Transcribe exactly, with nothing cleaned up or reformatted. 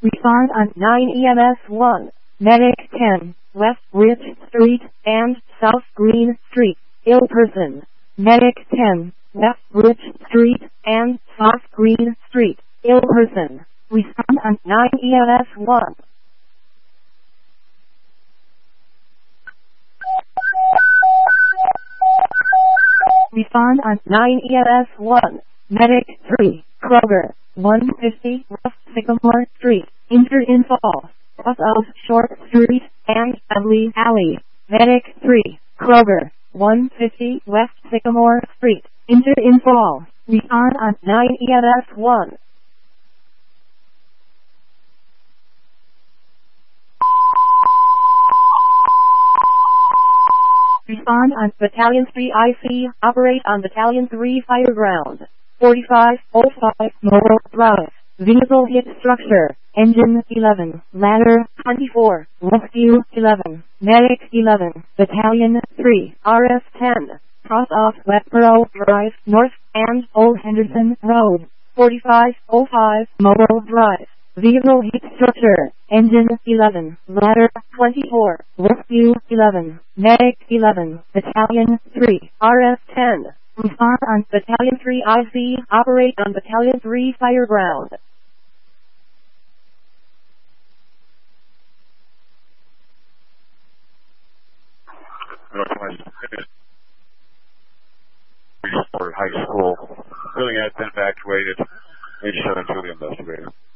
Respond on nine E M S one. Medic ten, West Rich Street and South Green Street. Ill person. Medic ten, West Rich Street and South Green Street. Ill person. Respond on nine E M S one. Respond on nine E M S one. Medic three, Kroger, one fifty West Sycamore Street. Injured in fall. Cross of Short Street and Emily Alley. Medic three, Kroger, one fifty West Sycamore Street. Injured in fall. Respond on nine E M S one. Respond on Battalion three I C. Operate on Battalion three Fireground. forty-five oh five Morrow Drive. Vehicle hit structure. Engine eleven. Ladder twenty-four. Rescue eleven. Medic eleven. Battalion three. R S ten. Cross off Westboro Drive North and Old Henderson Road. forty-five oh five Morrow Drive. Vehicle heat structure. Engine eleven. Ladder twenty-four. Rescue eleven. Medic eleven. Battalion three. R S ten. Respond on Battalion three I C. Operate on Battalion three Fireground. Northwest High School. Building has been evacuated. They show it to the investigator.